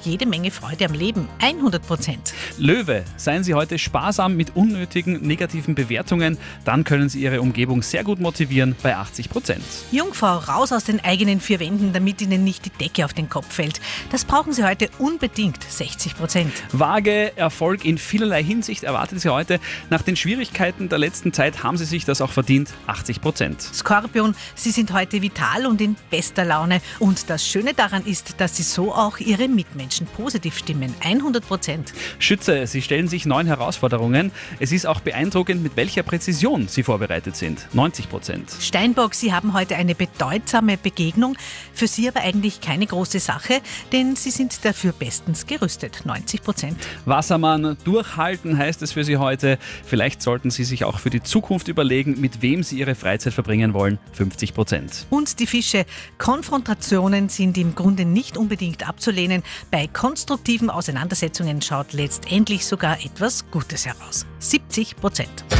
jede Menge Freude am Leben, 100%. Löwe, seien Sie heute sparsam mit unnötigen negativen Bewertungen, dann können Sie Ihre Umgebung sehr gut motivieren bei 80%. Jungfrau, raus aus den eigenen vier Wänden, damit Ihnen nicht die Decke auf den Kopf fällt. Das brauchen Sie heute unbedingt, 60%. Waage, Erfolg in vielerlei Hinsicht erwartet Sie heute. Nach den Schwierigkeiten der letzten Zeit haben Sie sich das auch verdient, 80%. Skorpion, Sie sind heute vital und in bester Laune. Und das Schöne daran ist, dass Sie so auch Ihre Mitmenschen positiv stimmen, 100%. Schütze, Sie stellen sich neuen Herausforderungen. Es ist auch beeindruckend, mit welcher Präzision Sie vorbereitet sind, 90%. Steinbock, Sie haben heute eine bedeutsame Begegnung, für Sie aber eigentlich keine große Sache, denn Sie sind dafür bestens gerüstet, 90%. Wassermann, durchhalten heißt es für Sie heute. Vielleicht sollten Sie sich auch für die Zukunft überlegen, mit wem Sie Ihre Freizeit verbringen wollen, 50%. Und die Fische, Konfrontationen sind im Grunde nicht unbedingt abzulehnen. Bei konstruktiven Auseinandersetzungen schaut letztendlich sogar etwas Gutes heraus, 70%.